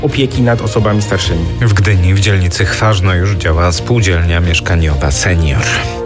opieki nad osobami starszymi. W Gdyni, w dzielnicy Chważno już działa spółdzielnia mieszkaniowa Senior.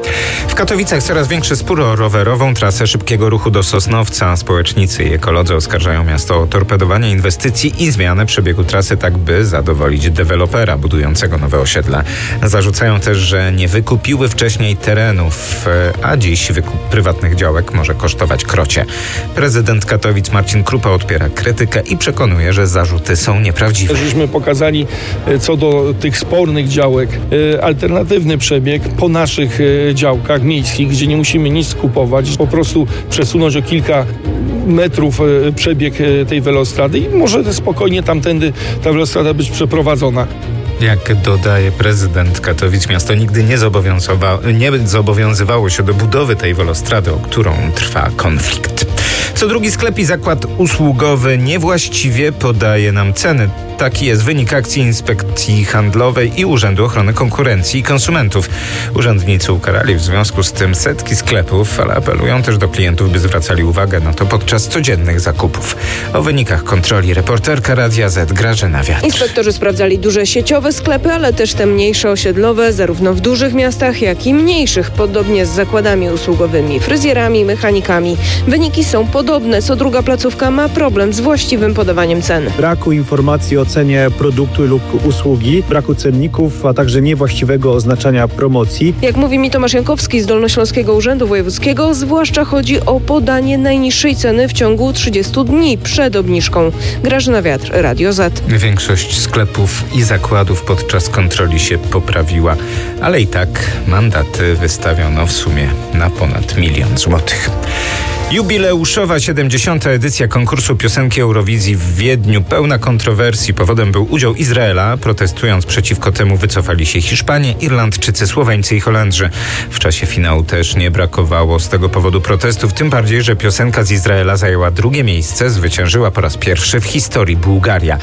W Katowicach coraz większy spór o rowerową trasę szybkiego ruchu do Sosnowca. Społecznicy i ekolodzy oskarżają miasto o torpedowanie inwestycji i zmianę przebiegu trasy, tak by zadowolić dewelopera budującego nowe osiedle. Zarzucają też, że nie wykupiły wcześniej terenów, a dziś wykup prywatnych działek może kosztować krocie. Prezydent Katowic Marcin Krupa odpiera krytykę i przekonuje, że zarzuty są nieprawdziwe. Żeśmy pokazali co do tych spornych działek alternatywny przebieg po naszych działkach miejskich, gdzie nie musimy nic kupować, po prostu przesunąć o kilka metrów przebieg tej welostrady i może spokojnie tamtędy ta welostrada być przeprowadzona. Jak dodaje prezydent Katowic, miasto nigdy nie zobowiązywało się do budowy tej welostrady, o którą trwa konflikt. Co drugi sklep i zakład usługowy niewłaściwie podaje nam ceny. Taki jest wynik akcji Inspekcji Handlowej i Urzędu Ochrony Konkurencji i Konsumentów. Urzędnicy ukarali w związku z tym setki sklepów, ale apelują też do klientów, by zwracali uwagę na to podczas codziennych zakupów. O wynikach kontroli reporterka Radia Z Grażyna Wiatr. Inspektorzy sprawdzali duże sieciowe sklepy, ale też te mniejsze osiedlowe, zarówno w dużych miastach, jak i mniejszych, podobnie z zakładami usługowymi, fryzjerami, mechanikami. Wyniki są podobne. Co druga placówka ma problem z właściwym podawaniem cen. Braku informacji o cenie produktu lub usługi, braku cenników, a także niewłaściwego oznaczania promocji. Jak mówi mi Tomasz Jankowski z Dolnośląskiego Urzędu Wojewódzkiego, zwłaszcza chodzi o podanie najniższej ceny w ciągu 30 dni przed obniżką. Grażyna Wiatr, Radio Z. Większość sklepów i zakładów podczas kontroli się poprawiła, ale i tak mandaty wystawiono w sumie na ponad 1 000 000 złotych. Jubileuszowa 70. edycja konkursu piosenki Eurowizji w Wiedniu pełna kontrowersji. Powodem był udział Izraela. Protestując przeciwko temu wycofali się Hiszpanie, Irlandczycy, Słoweńcy i Holendrzy. W czasie finału też nie brakowało z tego powodu protestów, tym bardziej, że piosenka z Izraela zajęła 2. miejsce. Zwyciężyła po raz pierwszy w historii Bułgaria.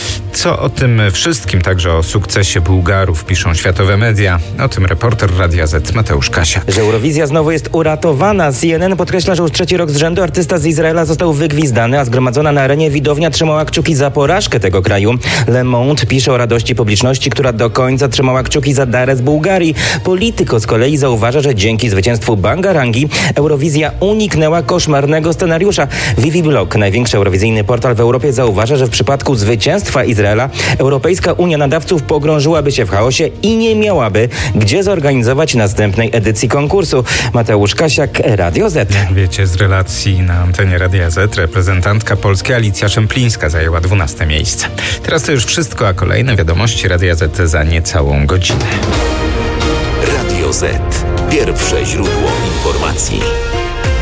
Co o tym wszystkim, także o sukcesie Bułgarów, piszą światowe media. O tym reporter Radia Z Mateusz Kasia. Że Eurowizja znowu jest uratowana. CNN podkreśla, że już 3. rok z rzędu artysta z Izraela został wygwizdany, a zgromadzona na arenie widownia trzymała kciuki za porażkę tego kraju. Le Monde pisze o radości publiczności, która do końca trzymała kciuki za Darę z Bułgarii. Polityko z kolei zauważa, że dzięki zwycięstwu Bangarangi Eurowizja uniknęła koszmarnego scenariusza. Vivi Blog, największy eurowizyjny portal w Europie, zauważa, że w przypadku zwycięstwa Izraela Europejska Unia Nadawców pogrążyłaby się w chaosie i nie miałaby gdzie zorganizować następnej edycji konkursu. Mateusz Kasiak, Radio Z. Jak wiecie z relacji na antenie Radia Z, reprezentantka Polski Alicja Szemplińska zajęła 12. miejsce. Teraz to już wszystko, a kolejne wiadomości Radia Z za niecałą godzinę. Radio Z. Pierwsze źródło informacji.